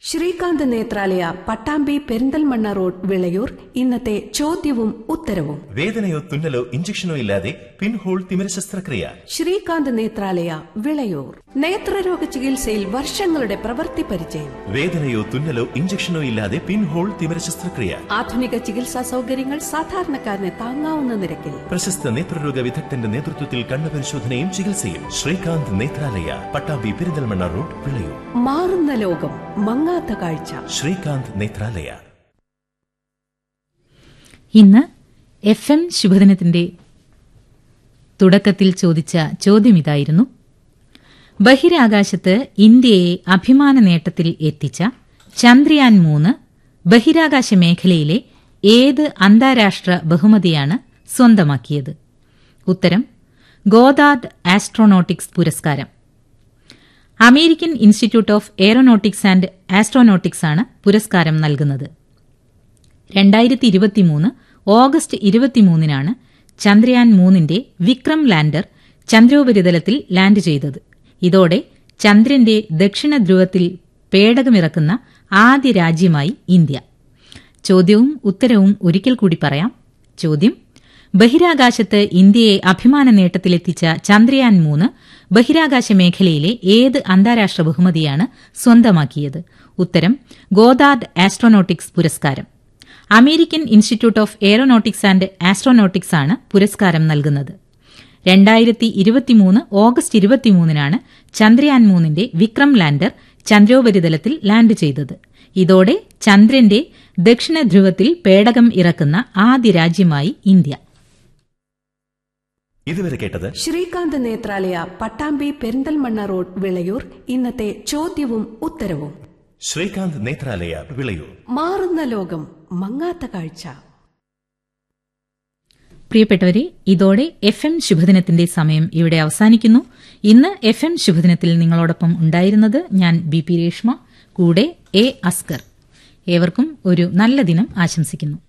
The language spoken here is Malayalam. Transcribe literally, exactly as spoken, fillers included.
ശ്രീകാന്ത് നേത്രാലയ, പട്ടാമ്പി പെരിന്തൽമണ്ണ റോഡ്, വിളയൂർ. ഇന്നത്തെ ചോദ്യവും ഉത്തരവും. വേദനയോ തുന്നലോ ഇഞ്ചക്ഷനോ ഇല്ലാതെ പിൻഹോൾ തിമിര ശസ്ത്രക്രിയ. ശ്രീകാന്ത് നേത്രാലയ, വിളയൂർ. നേത്രരോഗ ചികിത്സയിൽ വർഷങ്ങളുടെ പ്രവൃത്തി പരിചയം. വേദനയോ തുന്നലോ ഇഞ്ചക്ഷനോ ഇല്ലാതെ പിൻഹോൾ തിമിര ശസ്ത്രക്രിയ. ആധുനിക ചികിത്സാ സൗകര്യങ്ങൾ സാധാരണക്കാരന് താങ്ങാവുന്ന നിരക്കിൽ. പ്രശസ്ത നേത്രരോഗ വിദഗ്ധന്റെ നേതൃത്വത്തിൽ കണ്ണ് പരിശോധനയും ചികിത്സയും. ശ്രീകാന്ത് നേത്രാലയ, പട്ടാമ്പി പെരിന്തൽമണ്ണ റോഡ്, വിളയൂർ. മാറുന്ന ലോകം, മങ്ങാത്ത കാഴ്ച. ശ്രീകാന്ത് നേത്രാലയ. ഇന്ന് എഫ് എം ശുഭദിനത്തിന്റെ തുടക്കത്തിൽ ചോദിച്ച ചോദ്യം ഇതായിരുന്നു: ബഹിരാകാശത്ത് ഇന്ത്യയെ അഭിമാന നേട്ടത്തിൽ എത്തിച്ച ചന്ദ്രയാൻ മൂന്ന് ബഹിരാകാശ മേഖലയിലെ ഏത് അന്താരാഷ്ട്ര ബഹുമതിയാണ് സ്വന്തമാക്കിയത്? ഉത്തരം: ഗോദ്ദാർഡ് ആസ്ട്രോനോട്ടിക്സ് പുരസ്കാരം. American institute of aeronautics and astronautics ആണ് പുരസ്കാരം നൽകുന്നത്. രണ്ടായിരത്തി ഇരുപത്തിമൂന്ന് ഓഗസ്റ്റ് ഇരുപത്തിമൂന്നിനാണ് ചന്ദ്രയാൻ മൂന്നിന്റെ വിക്രം ലാൻഡർ ചന്ദ്രോപരിതലത്തിൽ ലാൻഡ് ചെയ്തത്. ഇതോടെ ചന്ദ്രന്റെ ദക്ഷിണ ധ്രുവത്തിൽ പേടകമിറക്കുന്ന ആദ്യ രാജ്യമായി ഇന്ത്യ. ചോദ്യവും ഉത്തരവും ഒരിക്കൽ കൂടി പറയാം. ചോദ്യം: ബഹിരാകാശത്ത് ഇന്ത്യയെ അഭിമാന നേട്ടത്തിലെത്തിച്ച ചന്ദ്രയാൻ മൂന്ന് ബഹിരാകാശ മേഖലയിലെ ഏത് അന്താരാഷ്ട്ര ബഹുമതിയാണ് സ്വന്തമാക്കിയത്? ഉത്തരം: ഗോദ്ദാർഡ് ആസ്ട്രോനോട്ടിക്സ് പുരസ്കാരം. American institute of aeronautics and astronautics ആണ് പുരസ്കാരം നൽകുന്നത്. രണ്ടായിരത്തി ഇരുപത്തിമൂന്ന് ഓഗസ്റ്റ് ഇരുപത്തിമൂന്നിനാണ് ചന്ദ്രയാൻ മൂന്നിന്റെ വിക്രം ലാൻഡർ ചന്ദ്രോപരിതലത്തിൽ ലാൻഡ് ചെയ്തത്. ഇതോടെ ചന്ദ്രന്റെ ദക്ഷിണ ധ്രുവത്തിൽ പേടകം ഇറക്കുന്ന ആദ്യ രാജ്യമായി ഇന്ത്യ. ഇതുവരെ കേട്ടത് ശ്രീകാന്ത് നേത്രാലയ, പട്ടാമ്പി പെരിന്തൽമണ്ണ റോഡ്, വിളയൂർ. ഇന്നത്തെ ചോദ്യവും ഉത്തരവും. ശ്രീകാന്ത് നേത്രാലയ, വിളയൂർ. മാറുന്ന ലോകം, മങ്ങാത്ത കാഴ്ച. പ്രിയപ്പെട്ടവരെ, ഇതോടെ എഫ് എം ശുഭദിനത്തിന്റെ സമയം ഇവിടെ അവസാനിക്കുന്നു. ഇന്ന് എഫ് എം ശുഭദിനത്തിൽ നിങ്ങളോടൊപ്പം ഉണ്ടായിരുന്നത് ഞാൻ ബി പി രേഷ്മ, കൂടെ എ അസ്കർ. ഏവർക്കും ഒരു നല്ല ദിനം ആശംസിക്കുന്നു.